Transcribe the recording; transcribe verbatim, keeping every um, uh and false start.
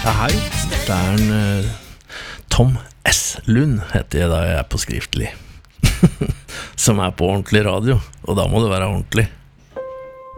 hei, det er en uh, Tom S. Lund heter jeg da jeg er på skriftlig. Som er på ordentlig radio, og da må det være ordentlig.